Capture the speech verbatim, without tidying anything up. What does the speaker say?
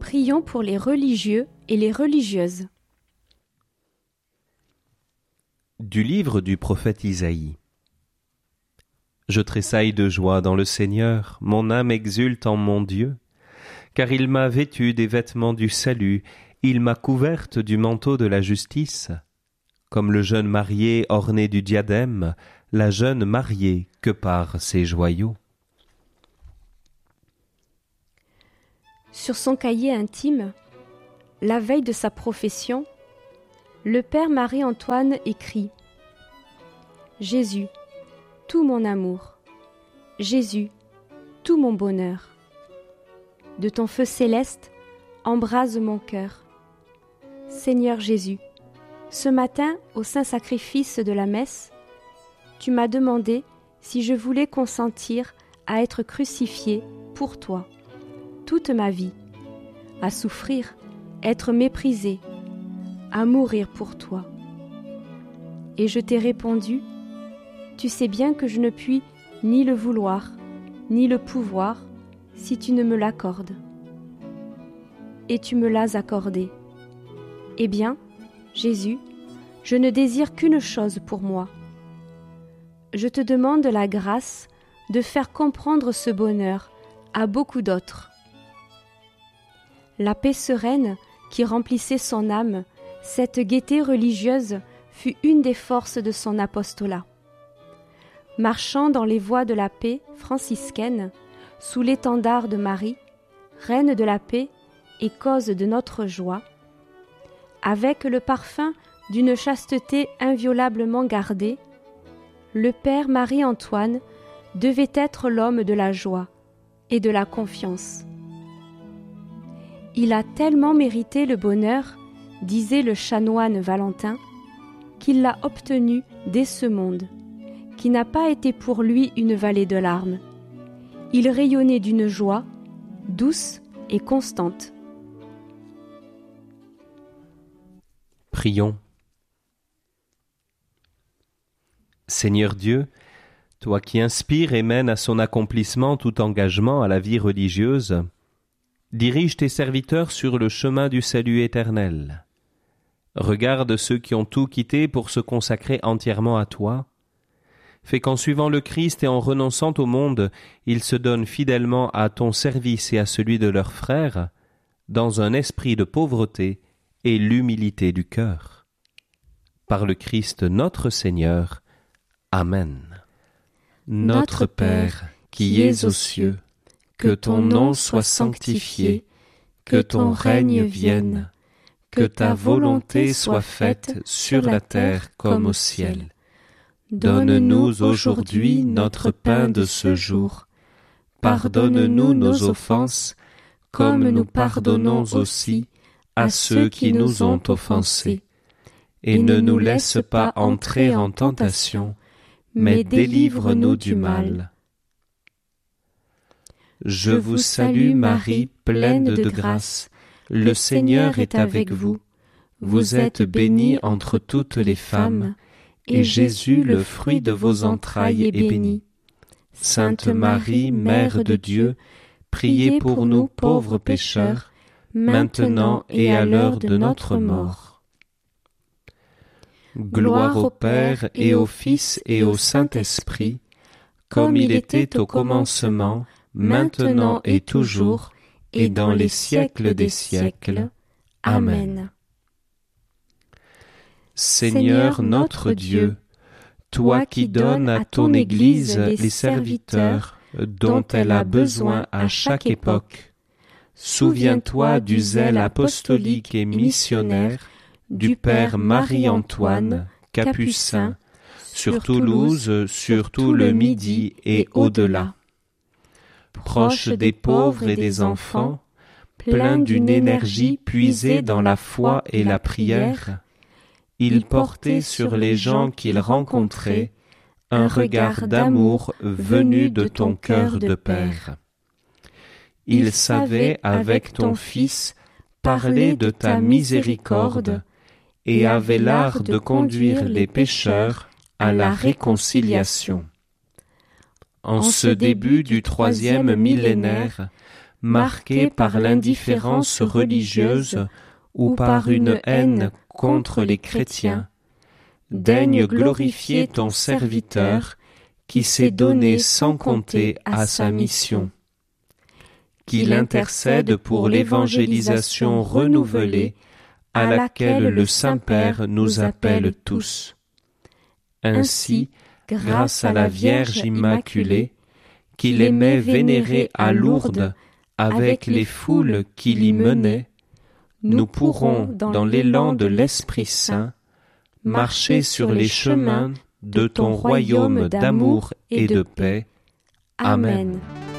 Prions pour les religieux et les religieuses. Du livre du prophète Isaïe. Je tressaille de joie dans le Seigneur, mon âme exulte en mon Dieu, car il m'a vêtue des vêtements du salut, il m'a couverte du manteau de la justice, comme le jeune marié orné du diadème, la jeune mariée que par ses joyaux. Sur son cahier intime, la veille de sa profession, le père Marie-Antoine écrit « Jésus, tout mon amour, Jésus, tout mon bonheur. De ton feu céleste, embrase mon cœur. Seigneur Jésus, ce matin, au saint sacrifice de la messe, tu m'as demandé si je voulais consentir à être crucifié pour toi, toute ma vie, à souffrir, être méprisé, à mourir pour toi. Et je t'ai répondu, tu sais bien que je ne puis ni le vouloir, ni le pouvoir, si tu ne me l'accordes. Et tu me l'as accordé. Eh bien, Jésus, je ne désire qu'une chose pour moi. Je te demande la grâce de faire comprendre ce bonheur à beaucoup d'autres. La paix sereine qui remplissait son âme, cette gaieté religieuse fut une des forces de son apostolat. Marchant dans les voies de la paix franciscaine, sous l'étendard de Marie, reine de la paix et cause de notre joie, avec le parfum d'une chasteté inviolablement gardée, le père Marie-Antoine devait être l'homme de la joie et de la confiance. Il a tellement mérité le bonheur, disait le chanoine Valentin, qu'il l'a obtenu dès ce monde, qui n'a pas été pour lui une vallée de larmes. Il rayonnait d'une joie douce et constante. Prions. Seigneur Dieu, toi qui inspires et mènes à son accomplissement tout engagement à la vie religieuse, dirige tes serviteurs sur le chemin du salut éternel. Regarde ceux qui ont tout quitté pour se consacrer entièrement à toi. Fais qu'en suivant le Christ et en renonçant au monde, ils se donnent fidèlement à ton service et à celui de leurs frères, dans un esprit de pauvreté et l'humilité du cœur. Par le Christ notre Seigneur. Amen. Notre Père, qui es aux cieux, que ton nom soit sanctifié, que ton règne vienne, que ta volonté soit faite sur la terre comme au ciel. Donne-nous aujourd'hui notre pain de ce jour. Pardonne-nous nos offenses, comme nous pardonnons aussi à ceux qui nous ont offensés. Et ne nous laisse pas entrer en tentation, mais délivre-nous du mal. Je vous salue Marie, pleine de grâce, le Seigneur est avec vous. Vous êtes bénie entre toutes les femmes, et Jésus, le fruit de vos entrailles, est béni. Sainte Marie, Mère de Dieu, priez pour nous pauvres pécheurs, maintenant et à l'heure de notre mort. Gloire au Père et au Fils et au Saint-Esprit, comme il était au commencement, maintenant et toujours, et dans les siècles des siècles. Amen. Seigneur notre Dieu, toi qui donnes à ton Église les serviteurs dont elle a besoin à chaque époque, souviens-toi du zèle apostolique et missionnaire du Père Marie-Antoine, capucin, sur Toulouse, sur tout le Midi et au-delà. Proche des pauvres et des enfants, plein d'une énergie puisée dans la foi et la prière, il portait sur les gens qu'il rencontrait un regard d'amour venu de ton cœur de Père. Il savait avec ton Fils parler de ta miséricorde et avait l'art de conduire les pécheurs à la réconciliation. En ce début du troisième millénaire, marqués par l'indifférence religieuse ou par une haine contre les chrétiens, daigne glorifier ton serviteur qui s'est donné sans compter à sa mission. Qu'il intercède pour l'évangélisation renouvelée à laquelle le Saint-Père nous appelle tous. Ainsi, grâce à la Vierge Immaculée, qu'il aimait vénérer à Lourdes avec les foules qu'il y menait, nous pourrons, dans l'élan de l'Esprit Saint, marcher sur les chemins de ton royaume d'amour et de paix. Amen.